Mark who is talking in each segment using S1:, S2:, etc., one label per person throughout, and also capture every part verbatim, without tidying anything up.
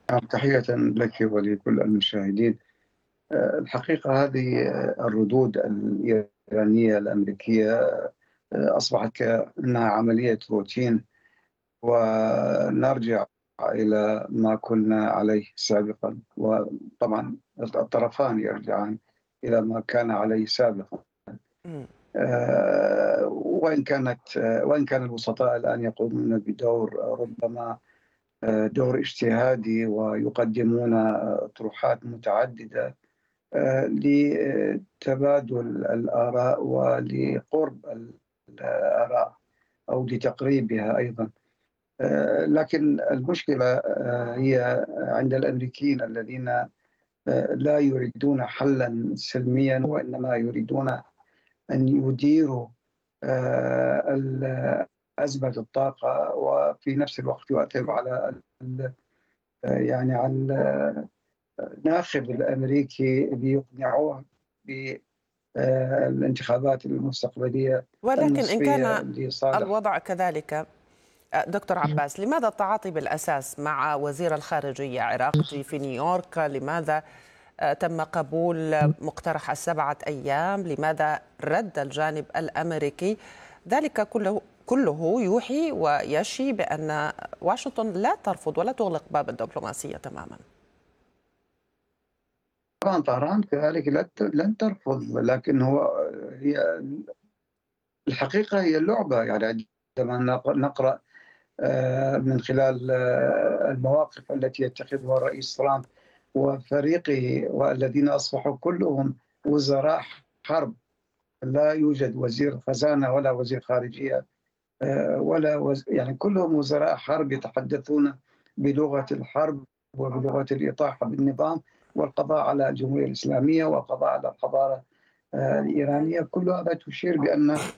S1: نعم، تحية لك ولكل المشاهدين. آه، الحقيقة هذه آه، الردود الإيرانية الأمريكية آه، أصبحت كأنها عملية روتين، ونرجع إلى ما كنا عليه سابقا. وطبعا الطرفان يرجعان إلى ما كان عليه سابقا.
S2: إمم.
S1: آه، وإن كانت آه، وإن كان الوسطاء الآن يقومون بدور ربما دور اجتهادي، ويقدمون أطروحات متعددة آه، لتبادل الآراء ولقرب الآراء أو لتقريبها أيضا. آه، لكن المشكلة آه، هي عند الأمريكيين الذين آه، لا يريدون حلا سلميا، وإنما يريدون أن يديروا آه، أزمة الطاقة، وفي نفس الوقت يؤثر على ال- يعني على الناخب الأمريكي ليقنعوه بالانتخابات المستقبلية
S2: ولكن إن
S1: النصفية
S2: كان
S1: لصالح.
S2: الوضع كذلك، أ دكتور عباس، لماذا التعاطي بالأساس مع وزير الخارجية عراقجي في نيويورك؟ لماذا أ تم قبول مقترح السبعة أيام؟ لماذا رد الجانب الأمريكي؟ ذلك كله كله يوحي ويشي بأن واشنطن لا ترفض ولا تغلق باب الدبلوماسية تماما.
S1: طبعا طهران كذلك لن ترفض، لكن هو هي الحقيقة هي اللعبة. يعني عندما نقرأ آه، من خلال آه، المواقف التي يتخذها الرئيس ترامب وفريقه، والذين أصبحوا كلهم وزراء حرب، لا يوجد وزير خزانة ولا وزير خارجية آه، ولا وز... يعني كلهم وزراء حرب يتحدثون بلغة الحرب وبلغة الإطاحة بالنظام والقضاء على الجمهورية الإسلامية والقضاء على الحضارة آه، الإيرانية. كل هذا تشير بأن آه،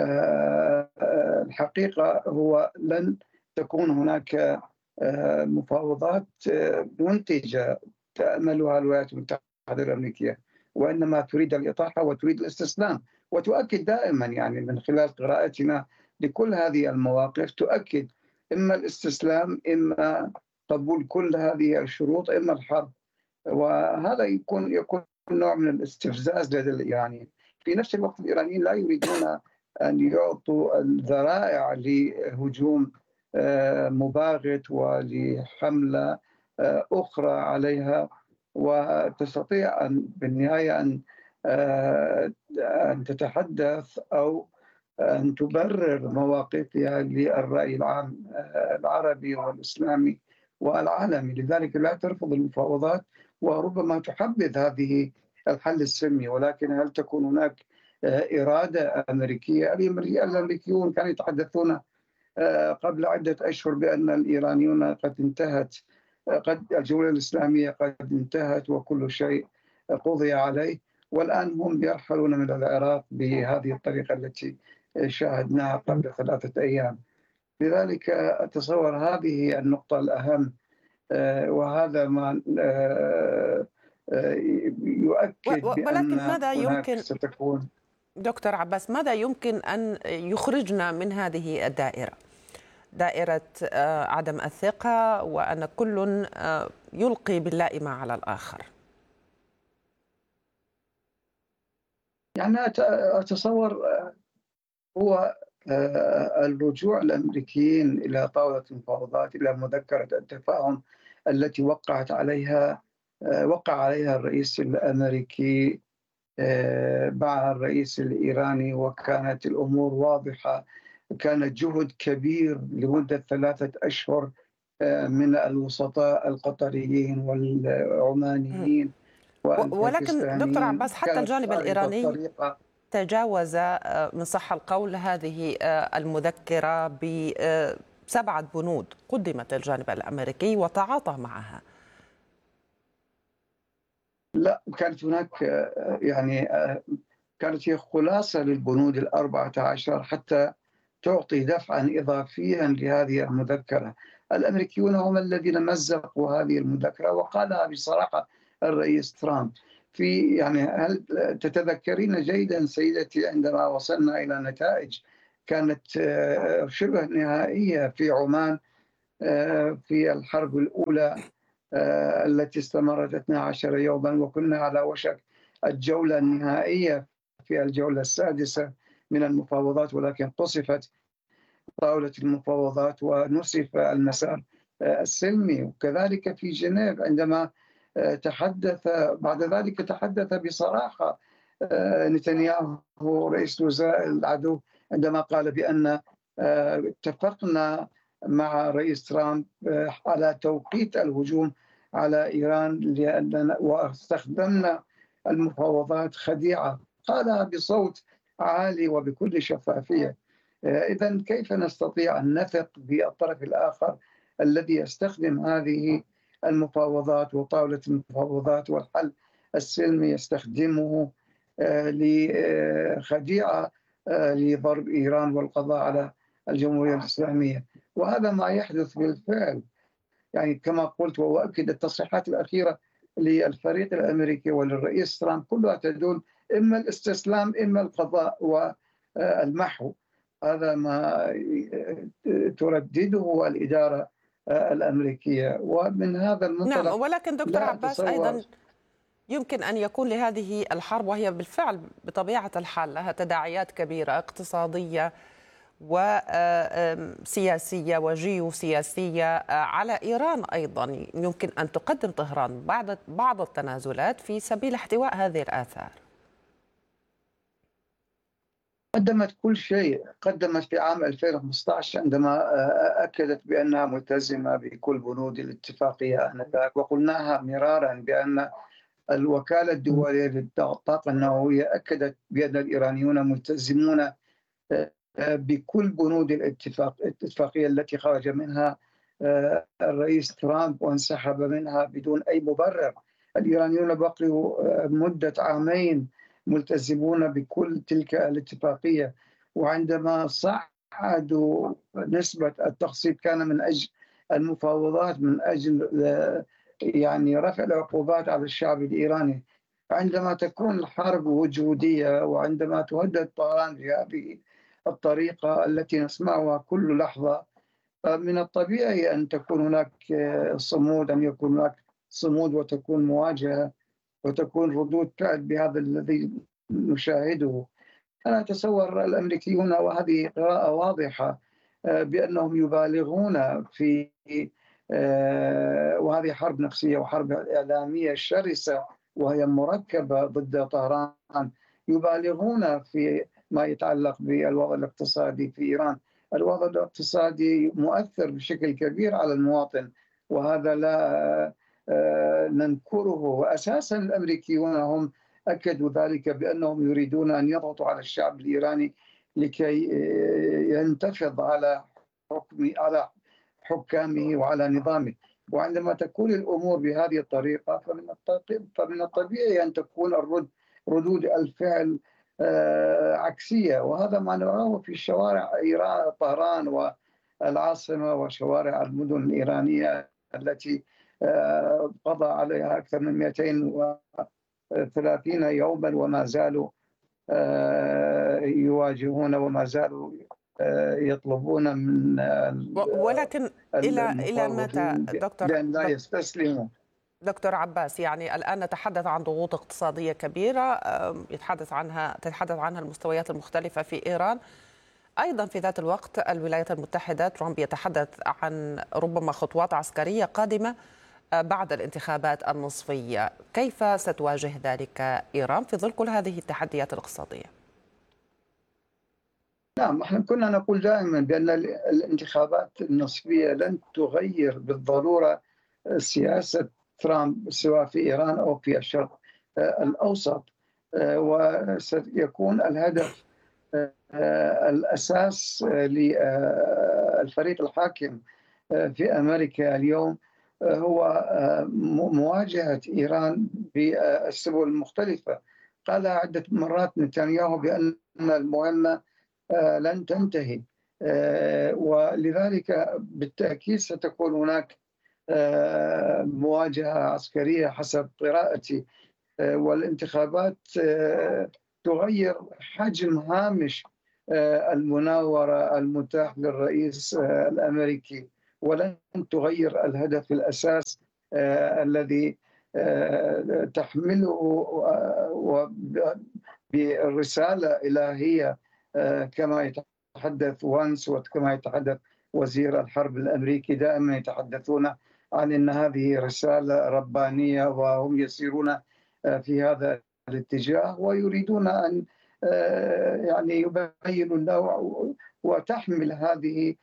S1: آه، الحقيقة هو لن تكون هناك آه، مفاوضات آه، منتجة تأملها الولايات المتحدة الأمريكية، وإنما تريد الإطاحة وتريد الاستسلام. وتؤكد دائما، يعني من خلال قراءتنا لكل هذه المواقف، تؤكد إما الاستسلام، إما قبول كل هذه الشروط، إما الحرب. وهذا يكون يكون نوع من الاستفزاز لدى الإيرانيين. في نفس الوقت الإيرانيين لا يريدون أن يعطوا الذرائع لهجوم آه، مباغت ولحملة آه، أخرى عليها، وتستطيع أن بالنهاية أن آه، أن تتحدث أو أن تبرر مواقفها للرأي العام آه، العربي والإسلامي والعالمي. لذلك لا ترفض المفاوضات، وربما تحبذ هذه الحل السلمي. ولكن هل تكون هناك آه، إرادة أمريكية؟ الأمريكيون كانوا يتحدثون آه، قبل عدة أشهر بأن الإيرانيون قد انتهت، آه، قد الجمهورية الإسلامية قد انتهت وكل شيء قضي عليه، والآن هم يرحلون من العراق بهذه الطريقة التي شاهدناها قبل ثلاثة أيام. لذلك أتصور هذه النقطة الأهم، آه، وهذا ما آه، آه، يؤكد بأن
S2: ولكن ماذا
S1: هناك
S2: يمكن
S1: ستكون.
S2: دكتور عباس، ماذا يمكن أن يخرجنا من هذه الدائرة؟ دائرة آه، عدم الثقة، وأن كل آه، يلقي باللائمة على الآخر.
S1: يعني أتصور هو آه، الرجوع الأمريكيين إلى طاولة المفاوضات، إلى مذكرة التفاهم التي وقعت عليها آه، وقع عليها الرئيس الأمريكي آه، مع الرئيس الإيراني، وكانت الأمور واضحة. كان جهد كبير لمدة ثلاثة أشهر آه، من الوسطاء القطريين والعمانيين
S2: ولكن دكتور
S1: والباكستانيين.
S2: عباس، حتى
S1: كانت
S2: الجانب
S1: خارطة
S2: الإيراني
S1: الطريقة.
S2: تجاوز آه، من صح القول هذه آه، المذكرة بسبعة بنود قدمت الجانب الأمريكي وتعاطى معها.
S1: لا، كانت هناك آه، يعني آه، كانت هي خلاصة للبنود الأربعة عشر حتى تعطي دفعا إضافيا لهذه المذكرة. الأمريكيون هم الذين مزقوا هذه المذكرة، وقالها بصراحة الرئيس ترامب. في يعني هل تتذكرين جيدا سيدتي عندما وصلنا إلى نتائج كانت آه، شبه نهائية في عمان آه، في الحرب الأولى، التي استمرت اثنتا عشرة يوما، وكنا على وشك الجولة النهائية في الجولة السادسة من المفاوضات، ولكن قصفت طاولة المفاوضات ونصف المسار السلمي. وكذلك في جنيف عندما تحدث بعد ذلك تحدث بصراحة نتنياهو رئيس وزراء العدو عندما قال بأن اتفقنا مع رئيس ترامب على توقيت الهجوم على إيران لأننا واستخدمنا المفاوضات خديعة، قالها بصوت عالي وبكل شفافية. إذا كيف نستطيع أن نثق بالطرف الآخر الذي يستخدم هذه المفاوضات وطاولة المفاوضات والحل السلمي يستخدمه لخديعة لضرب إيران والقضاء على الجمهورية الإسلامية؟ وهذا ما يحدث بالفعل، يعني كما قلت وأؤكد التصريحات الأخيرة للفريق الأمريكي وللرئيس ترامب كلها تدل إما الاستسلام إما القضاء والمحو. هذا ما تردده الإدارة الأمريكية، ومن هذا المنطلق
S2: نعم. ولكن دكتور عباس أيضا يمكن أن يكون لهذه الحرب، وهي بالفعل بطبيعة الحال لها تداعيات كبيرة اقتصادية وسياسية وجيوسياسية على إيران أيضا، يمكن أن تقدم طهران بعض بعض التنازلات في سبيل احتواء هذه الآثار.
S1: قدمت كل شيء، قدمت في عام ألفين وخمسة عشر عندما أكدت بأنها ملتزمة بكل بنود الاتفاقية آنذاك، وقلناها مرارا بأن الوكالة الدولية للطاقة النووية أكدت بأن الإيرانيون ملتزمون بكل بنود الاتفاق الاتفاقية التي خرج منها الرئيس ترامب وانسحب منها بدون أي مبرر. الإيرانيون بقوا مدة عامين ملتزمون بكل تلك الاتفاقية، وعندما صعدوا نسبة التخصيب كان من أجل المفاوضات، من أجل يعني رفع العقوبات على الشعب الإيراني. عندما تكون الحرب وجودية وعندما تهدد طهران بهذه الطريقة التي نسمعها كل لحظة، من الطبيعي أن تكون هناك صمود، أن يكون هناك صمود وتكون مواجهة وتكون ردود فعل بهذا الذي نشاهده. أنا أتصور الأمريكيون وهذه قراءة واضحة بأنهم يبالغون في، وهذه حرب نفسية وحرب إعلامية شرسة وهي مركبة ضد طهران، يبالغون في ما يتعلق بالوضع الاقتصادي في إيران. الوضع الاقتصادي مؤثر بشكل كبير على المواطن، وهذا لا ننكره، وأساسا الأمريكيون هم أكدوا ذلك بأنهم يريدون أن يضغطوا على الشعب الإيراني لكي ينتفض على حكم على حكامه وعلى نظامه. وعندما تكون الأمور بهذه الطريقة فمن الطبيعي أن تكون الرد ردود الفعل عكسية، وهذا ما نراه في شوارع إيران طهران والعاصمة وشوارع المدن الإيرانية التي قضى عليها أكثر من مئتين وثلاثين يوما وما زالوا يواجهون وما زالوا يطلبون من
S2: ولكن إلى إلى متى دكتور
S1: بأن لا يستسلموا؟
S2: دكتور عباس، يعني الآن نتحدث عن ضغوط اقتصادية كبيرة يتحدث عنها تتحدث عنها المستويات المختلفة في إيران. أيضا في ذات الوقت الولايات المتحدة ترامب يتحدث عن ربما خطوات عسكرية قادمة بعد الانتخابات النصفية. كيف ستواجه ذلك إيران في ظل كل هذه التحديات الاقتصادية؟
S1: نعم، احنا كنا نقول دائما بأن الانتخابات النصفية لن تغير بالضرورة سياسة ترامب سواء في إيران أو في الشرق الأوسط، وسيكون الهدف الأساس للفريق الحاكم في أمريكا اليوم هو مواجهة إيران بالسبل المختلفة. قال عدة مرات نتنياهو بأن المهمة لن تنتهي، ولذلك بالتأكيد ستكون هناك مواجهة عسكرية حسب قراءتي، والانتخابات تغير حجم هامش المناورة المتاح للرئيس الأمريكي، ولن تغير الهدف الأساس الذي تحمله بالرسالة إلهية كما يتحدث وانس وكما يتحدث وزير الحرب الأمريكي. دائما يتحدثون عن أن هذه رسالة ربانية وهم يسيرون في هذا الاتجاه ويريدون أن يعني يبينوا النوع وتحمل هذه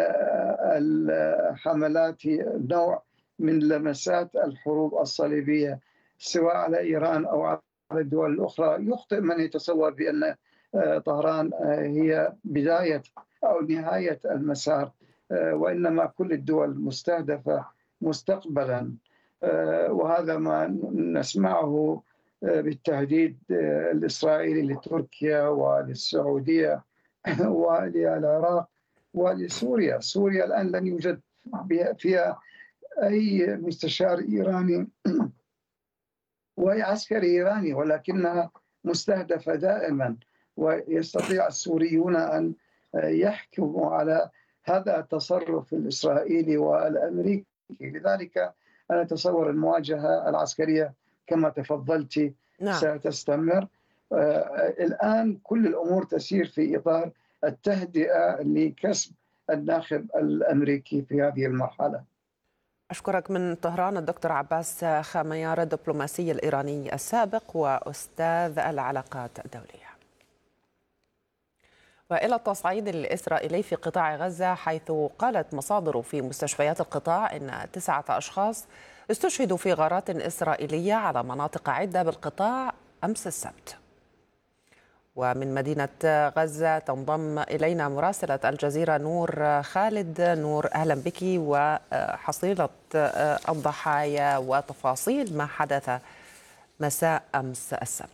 S1: الحملات نوع من لمسات الحروب الصليبية سواء على إيران أو على الدول الأخرى. يخطئ من يتصور بأن طهران هي بداية أو نهاية المسار، وإنما كل الدول مستهدفة مستقبلا، وهذا ما نسمعه بالتهديد الإسرائيلي لتركيا وللسعودية وللعراق ولسوريا. سوريا الآن لن يوجد فيها أي مستشار إيراني وأي عسكري إيراني، ولكنها مستهدفة دائما، ويستطيع السوريون أن يحكموا على هذا التصرف الإسرائيلي والأمريكي. لذلك أنا أتصور المواجهة العسكرية كما تفضلت نعم. ستستمر. الآن كل الأمور تسير في إطار التهدئة لكسب الناخب الأمريكي في هذه المرحلة.
S2: أشكرك من طهران الدكتور عباس خاميار، الدبلوماسي الإيراني السابق وأستاذ العلاقات الدولية. وإلى التصعيد الإسرائيلي في قطاع غزة، حيث قالت مصادر في مستشفيات القطاع إن تسعة أشخاص استشهدوا في غارات إسرائيلية على مناطق عدة بالقطاع أمس السبت. ومن مدينة غزة تنضم إلينا مراسلة الجزيرة نور خالد. نور، أهلا بك وحصيلة الضحايا وتفاصيل ما حدث مساء أمس السبت.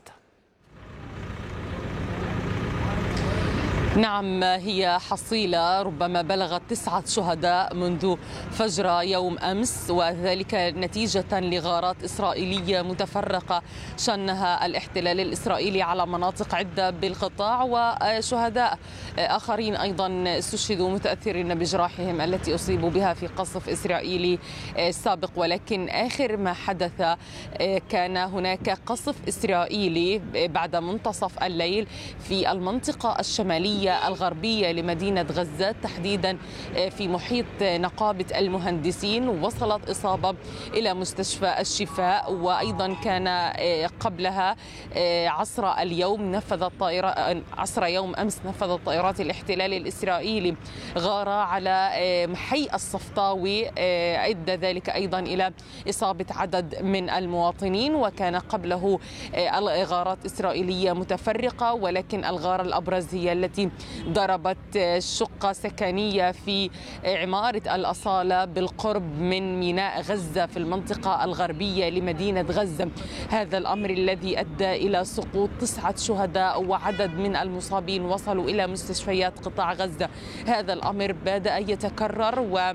S3: نعم، هي حصيلة ربما بلغت تسعة شهداء منذ فجر يوم أمس، وذلك نتيجة لغارات إسرائيلية متفرقة شنها الاحتلال الإسرائيلي على مناطق عدة بالقطاع، وشهداء آخرين أيضا استشهدوا متأثرين بجراحهم التي أصيبوا بها في قصف إسرائيلي سابق. ولكن آخر ما حدث كان هناك قصف إسرائيلي بعد منتصف الليل في المنطقة الشمالية الغربية لمدينة غزة، تحديدا في محيط نقابة المهندسين، ووصلت إصابة إلى مستشفى الشفاء. وأيضا كان قبلها عصر اليوم نفذت طائرة عصر يوم أمس نفذت طائرات الاحتلال الإسرائيلي غارة على حي الصفطاوي، أدى ذلك أيضا إلى إصابة عدد من المواطنين. وكان قبله غارات إسرائيلية متفرقة، ولكن الغارة الأبرز هي التي ضربت شقة سكنية في عمارة الأصالة بالقرب من ميناء غزة في المنطقة الغربية لمدينة غزة. هذا الأمر الذي أدى إلى سقوط تسعة شهداء وعدد من المصابين وصلوا إلى مستشفيات قطاع غزة. هذا الأمر بدأ يتكرر و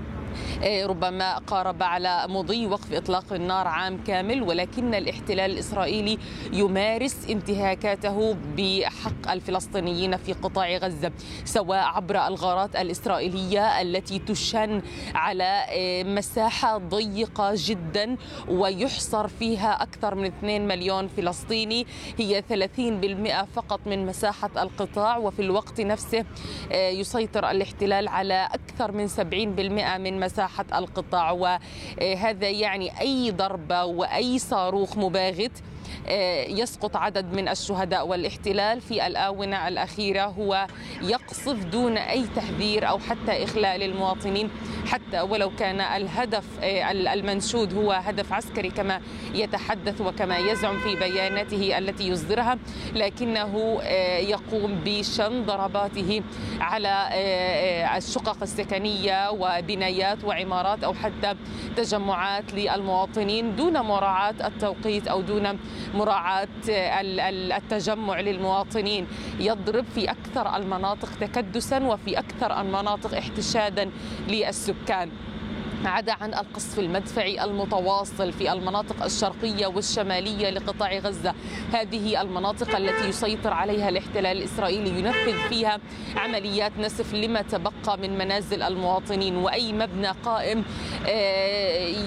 S3: ربما قارب على مضي وقف إطلاق النار عام كامل، ولكن الاحتلال الإسرائيلي يمارس انتهاكاته بحق الفلسطينيين في قطاع غزة، سواء عبر الغارات الإسرائيلية التي تشن على مساحة ضيقة جدا ويحصر فيها أكثر من اثنين مليون فلسطيني، هي ثلاثين بالمئة فقط من مساحة القطاع. وفي الوقت نفسه يسيطر الاحتلال على أكثر من سبعين بالمئة من مساحة القطاع، وهذا يعني أي ضربة وأي صاروخ مباغت يسقط عدد من الشهداء. والاحتلال في الآونة الأخيرة هو يقصف دون أي تحذير أو حتى إخلاء للمواطنين، حتى ولو كان الهدف المنشود هو هدف عسكري كما يتحدث وكما يزعم في بياناته التي يصدرها، لكنه يقوم بشن ضرباته على الشقق السكنية وبنايات وعمارات أو حتى تجمعات للمواطنين دون مراعاة التوقيت أو دون مراعاة التجمع للمواطنين. يضرب في أكثر المناطق تكدسا وفي أكثر المناطق احتشادا للسكان، عدا عن القصف المدفعي المتواصل في المناطق الشرقية والشمالية لقطاع غزة. هذه المناطق التي يسيطر عليها الاحتلال الإسرائيلي ينفذ فيها عمليات نسف لما تبقى من منازل المواطنين، وأي مبنى قائم